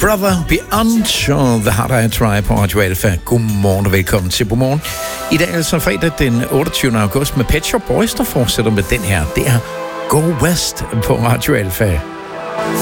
Brother Beyond og The Harder I Try på Radio Alpha. Godmorgen og velkommen til Godmorgen. I dag er det så fredag den 28. august med Pet Shop Boys, der fortsætter med den her. Det er Go West på Radio Alpha.